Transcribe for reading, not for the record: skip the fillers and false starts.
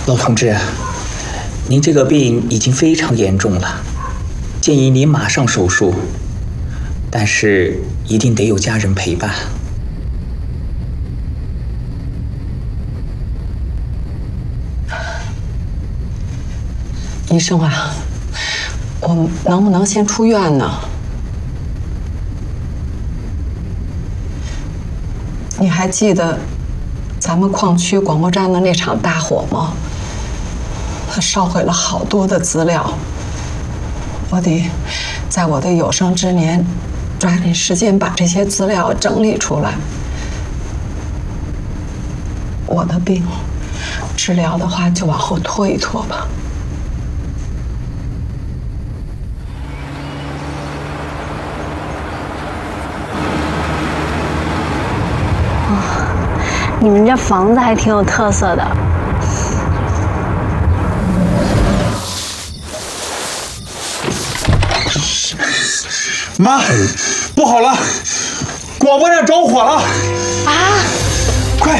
老同志，您这个病已经非常严重了，建议您马上手术，但是一定得有家人陪伴。 医生啊，我能不能先出院呢？你还记得咱们矿区广播站的那场大火吗？它烧毁了好多的资料，我得在我的有生之年抓紧时间把这些资料整理出来。我的病治疗的话，就往后拖一拖吧。 你们这房子还挺有特色的。 妈，不好了，广播站着火了！ 啊！